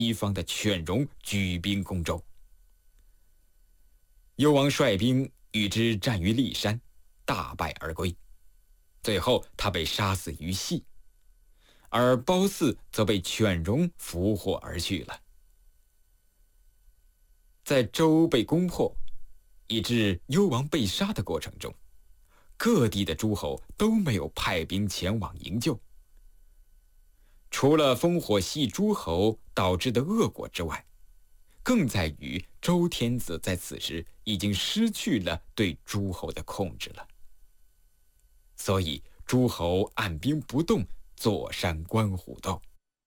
西方的犬戎举兵攻周。幽王率兵与之战于骊山，大败而归。最后他被杀死于细，而褒姒则被犬戎俘获而去了。在周被攻破，以致幽王被杀的过程中，各地的诸侯都没有派兵前往营救。除了烽火戏诸侯导致的恶果之外，更在于周天子在此时已经失去了对诸侯的控制了。所以诸侯按兵不动，坐山观虎斗。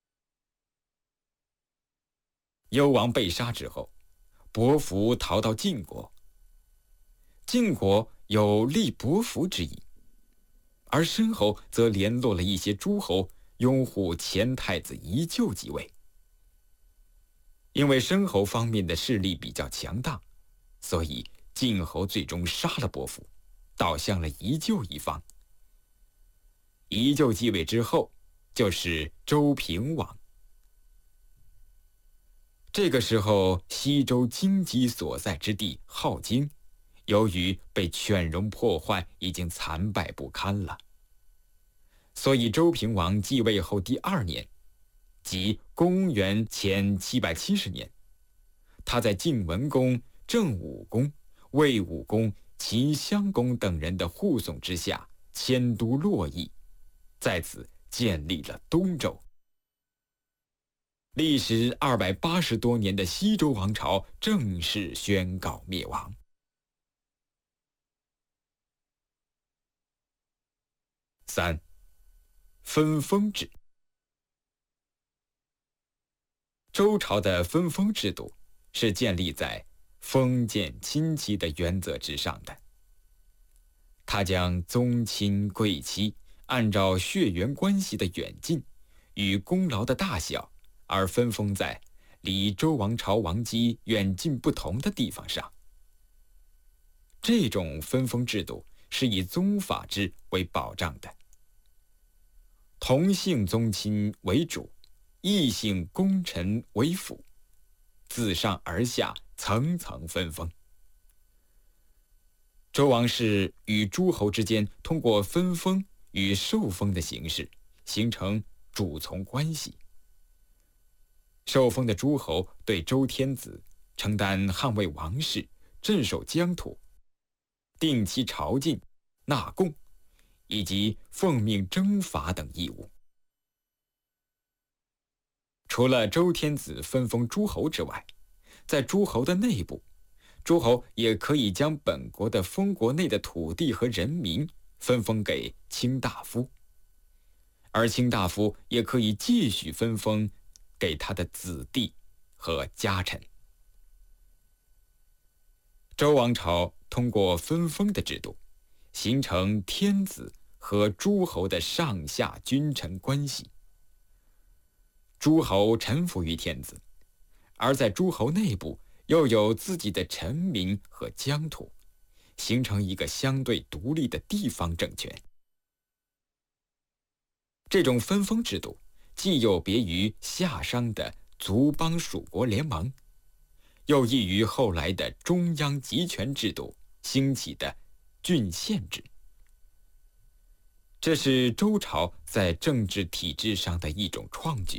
幽王被杀之后，伯服逃到晋国。晋国有立伯服之意，而申侯则联络了一些诸侯，拥护前太子宜臼即位。因为申侯方面的势力比较强大，所以晋侯最终杀了伯服，倒向了宜臼一方。宜臼继位之后，就是周平王。这个时候，西周荆棘所在之地镐京，由于被犬戎破坏，已经残败不堪了。所以周平王继位后第2年，即公元前770年，他在晋文公、郑武公、魏武公、秦襄公等人的护送之下，迁都洛邑，在此建立了东周。历时280多年的西周王朝正式宣告灭亡。3. 分封制。周朝的分封制度是建立在封建亲戚的原则之上的。他将宗亲贵戚按照血缘关系的远近与功劳的大小而分封在离周王朝王畿远近不同的地方上。这种分封制度是以宗法制为保障的，同姓宗亲为主，异姓功臣为辅，自上而下层层分封。周王室与诸侯之间通过分封与受封的形式形成主从关系。受封的诸侯对周天子承担捍卫王室、镇守疆土、定期朝觐、纳贡以及奉命征伐等义务。除了周天子分封诸侯之外，在诸侯的内部，诸侯也可以将本国的封国内的土地和人民分封给卿大夫，而卿大夫也可以继续分封给他的子弟和家臣。周王朝通过分封的制度，形成天子和诸侯的上下君臣关系。诸侯臣服于天子，而在诸侯内部又有自己的臣民和疆土，形成一个相对独立的地方政权。这种分封制度既有别于夏商的族邦属国联盟，又异于后来的中央集权制度兴起的郡县制。这是周朝在政治体制上的一种创举。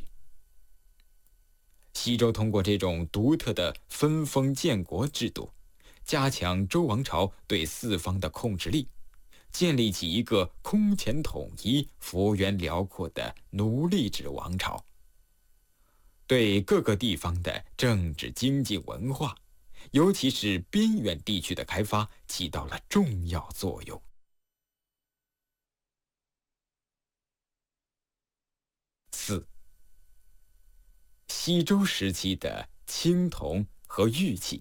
西周通过这种独特的分封建国制度，加强周王朝对四方的控制力，建立起一个空前统一、幅员辽阔的奴隶制王朝，对各个地方的政治、经济、文化，尤其是边远地区的开发起到了重要作用。4. 西周时期的青铜和玉器。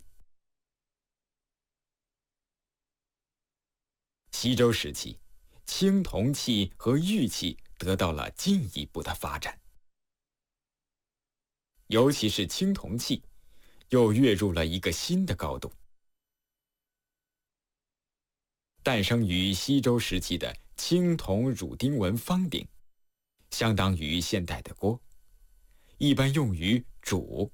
西周时期，青铜器和玉器得到了进一步的发展，尤其是青铜器，又跃入了一个新的高度。诞生于西周时期的青铜乳钉纹方鼎，相当于现代的锅， 一般用于煮。